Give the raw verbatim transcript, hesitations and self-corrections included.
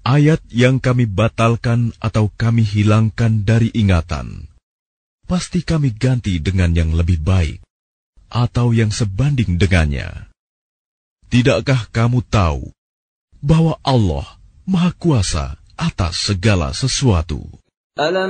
ayat yang kami batalkan atau kami hilangkan dari ingatan, pasti kami ganti dengan yang lebih baik, atau yang sebanding dengannya. Tidakkah kamu tahu bahwa Allah Maha Kuasa atas segala sesuatu?